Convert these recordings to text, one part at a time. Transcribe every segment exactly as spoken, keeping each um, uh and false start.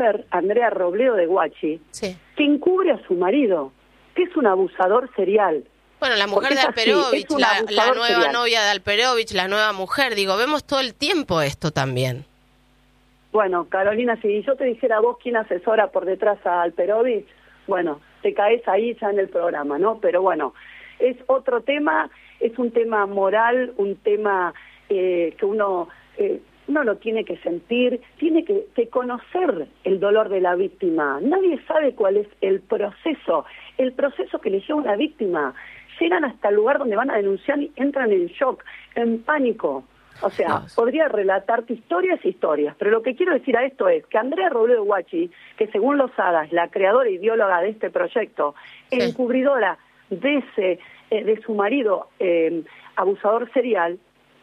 Andrea Robledo de Huachi, sí. que encubre a su marido, que es un abusador serial. Bueno, la mujer de Alperovich, así, la, la nueva serial. novia de Alperovich, la nueva mujer, digo, vemos todo el tiempo esto también. Bueno, Carolina, si yo te dijera a vos quién asesora por detrás a Alperovich, bueno, te caes ahí ya en el programa, ¿no? Pero bueno, es otro tema, es un tema moral, un tema eh, que uno... Eh, uno lo tiene que sentir, tiene que, que conocer el dolor de la víctima. Nadie sabe cuál es el proceso, el proceso que le lleva a una víctima. Llegan hasta el lugar donde van a denunciar y entran en shock, en pánico. O sea, Dios. Podría relatarte historias y historias, pero lo que quiero decir a esto es que Andrea Robledo Huachi, que según Lozada es la creadora e ideóloga de este proyecto, sí. encubridora de, ese, eh, de su marido eh, abusador serial,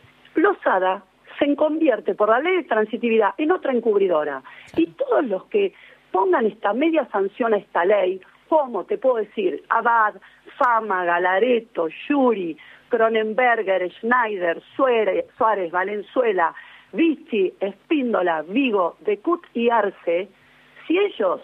Lozada se convierte por la ley de transitividad en otra encubridora. Sí. Y todos los que pongan esta media sanción a esta ley, como te puedo decir, Abad, Fama, Galareto, Yuri, Cronenberger, Schneider, Suárez, Suárez Valenzuela, Vichy, Espíndola, Vigo, Decut y Arce, si ellos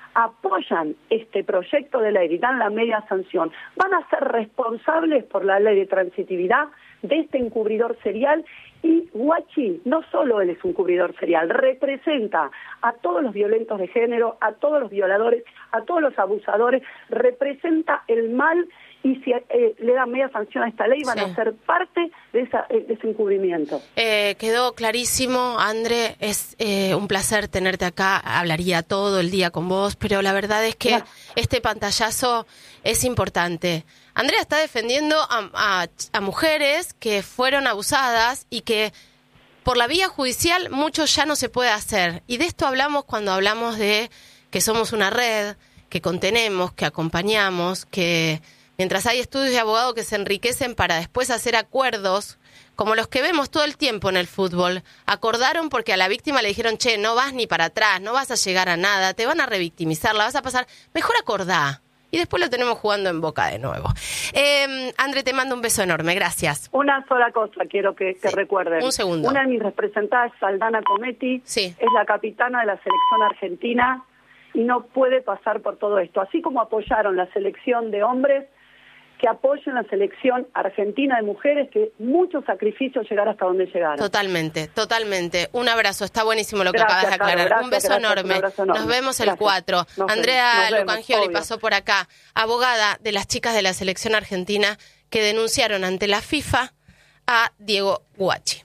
apoyan este proyecto de ley y dan la media sanción, van a ser responsables por la ley de transitividad de este encubridor serial. Y Huachi, no solo él es un cubridor serial, representa a todos los violentos de género, a todos los violadores, a todos los abusadores, representa el mal y si eh, le dan media sanción a esta ley van sí. a ser parte de, esa, de ese encubrimiento. Eh, quedó clarísimo, André, es eh, un placer tenerte acá, hablaría todo el día con vos, pero la verdad es que Gracias. Este pantallazo es importante. Andrea está defendiendo a, a, a mujeres que fueron abusadas y que por la vía judicial mucho ya no se puede hacer. Y de esto hablamos cuando hablamos de que somos una red, que contenemos, que acompañamos, que mientras hay estudios de abogados que se enriquecen para después hacer acuerdos, como los que vemos todo el tiempo en el fútbol, acordaron porque a la víctima le dijeron, che, no vas ni para atrás, no vas a llegar a nada, te van a revictimizar, la vas a pasar, mejor acordá. Y después lo tenemos jugando en Boca de nuevo. Eh, André, te mando un beso enorme, gracias. Una sola cosa quiero que, que sí. recuerden. Un segundo. Una de mis representadas, Aldana Cometti, sí. es la capitana de la selección argentina y no puede pasar por todo esto. Así como apoyaron la selección de hombres, que apoyen la selección argentina de mujeres, que muchos sacrificios llegar hasta donde llegaron. Totalmente, totalmente. Un abrazo, está buenísimo lo que gracias, acabas de aclarar. Claro, gracias, un, beso gracias, enorme. un abrazo enorme. Nos vemos el gracias. cuatro. Nos Andrea vemos, Lucangioli obvio. pasó por acá, abogada de las chicas de la selección argentina que denunciaron ante la FIFA a Diego Huachi.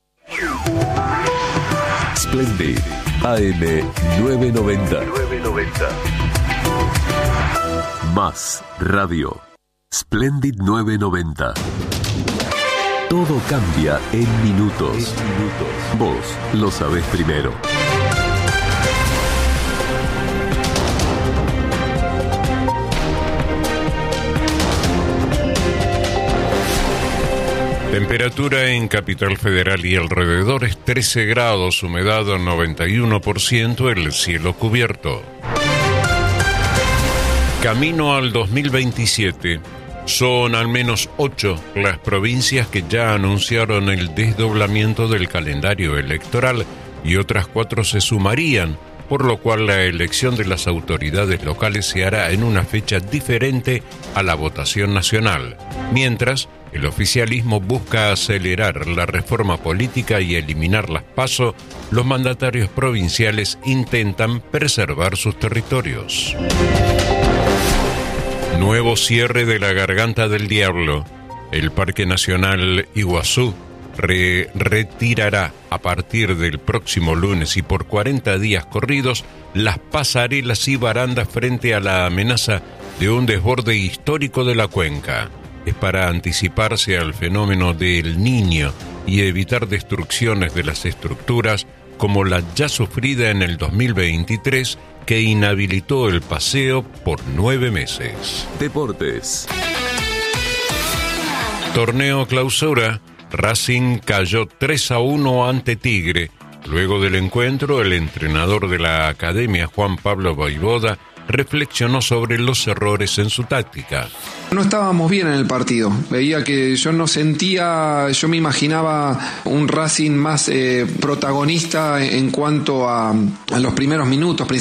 Splendid, A M novecientos noventa. Más Radio. Splendid novecientos noventa. Todo cambia en minutos. En minutos. Vos lo sabés primero. Temperatura en Capital Federal y alrededores trece grados, humedad noventa y uno por ciento, el cielo cubierto. Camino al dos mil veintisiete. Son al menos ocho las provincias que ya anunciaron el desdoblamiento del calendario electoral y otras cuatro se sumarían, por lo cual la elección de las autoridades locales se hará en una fecha diferente a la votación nacional, mientras el oficialismo busca acelerar la reforma política y eliminar las PASO, los mandatarios provinciales intentan preservar sus territorios. Nuevo cierre de la Garganta del Diablo. El Parque Nacional Iguazú re- retirará a partir del próximo lunes y por cuarenta días corridos las pasarelas y barandas frente a la amenaza de un desborde histórico de la cuenca. Es para anticiparse al fenómeno del Niño y evitar destrucciones de las estructuras como la ya sufrida en el dos mil veintitrés, que inhabilitó el paseo por nueve meses. Deportes. Torneo Clausura. Racing cayó tres a uno ante Tigre. Luego del encuentro, el entrenador de la academia, Juan Pablo Vaivoda, reflexionó sobre los errores en su táctica. No estábamos bien en el partido. Veía que yo no sentía, yo me imaginaba un Racing más eh, protagonista en cuanto a, a los primeros minutos,